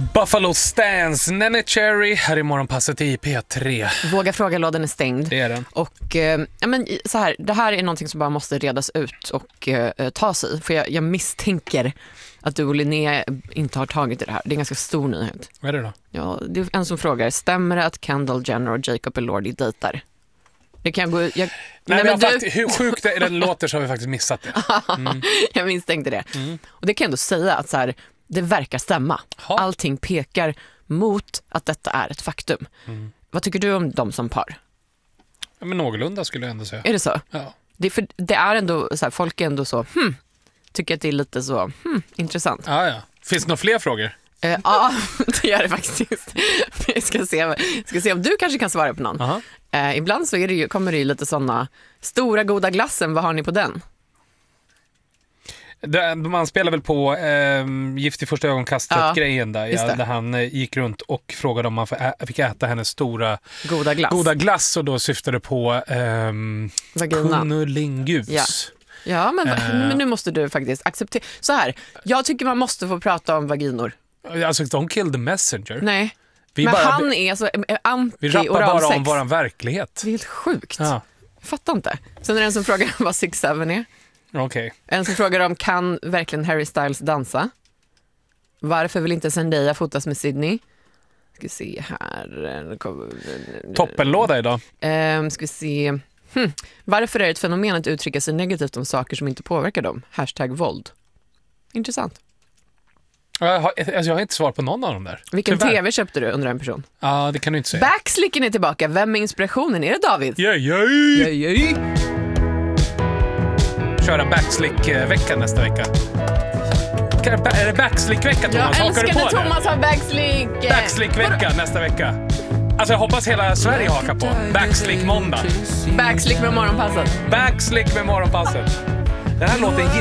Buffalo Stance, Nene Cherry här i morgonpasset i P3. Våga fråga-lådan är stängd. Det är den. Och så här, det här är någonting som bara måste redas ut och ta sig. För jag misstänker att du och Linnea inte har tagit i det här. Det är en ganska stor nyhet. Vad är det då? Ja, det är en som frågar, stämmer det att Kendall Jenner och Jacob Elordi dejtar? Det kan gå... Nej, men hur sjukt det låter så har vi faktiskt missat det. Jag misstänkte det. Och det kan jag ändå säga att så här, det verkar stämma. Ha. Allting pekar mot att detta är ett faktum. Vad tycker du om dem som par? Ja, men någorlunda skulle jag ändå säga. Är det så? Ja. Det är ändå så här, folk är ändå så tycker att det är lite så intressant. Ja. Finns det några fler frågor? Ja, det gör det faktiskt. Vi ska se om du kanske kan svara på någon. Ibland så kommer det ju lite sådana stora goda glassen. Vad har ni på den? Man spelar väl på Gift i första ögonkastet-grejen där han gick runt och frågade om man fick äta hennes stora goda glass och då syftade på kunnilingus. Ja, men nu måste du faktiskt acceptera. Så här, jag tycker man måste få prata om vaginor. Alltså, don't kill the messenger. Nej, han är så anti-oralsex. Vi rappar bara om våran verklighet. Det är helt sjukt. Jag fattar inte. Sen är det en som frågar vad 6'7" är. Okay. En som frågar om kan verkligen Harry Styles dansa? Varför vill inte Zendaya fotas med Sydney? Ska se här. Toppenlåda idag. Ska vi se. Varför är det ett fenomen att uttrycka sig negativt om saker som inte påverkar dem? #våld. Intressant. Jag har inte svar på någon av dem där. Vilken tv köpte du under en person? Ja, det kan du inte säga. Backslicken är tillbaka. Vem är inspirationen? Är det David? Yay! Köra backslick-veckan nästa vecka. Är det backslick-vecka, Thomas? Jag älskar när Thomas har backslick. Backslick-vecka nästa vecka. Alltså jag hoppas hela Sverige hakar på. Backslick-måndag. Backslick med morgonpasset. Backslick med morgonpasset. Den här låten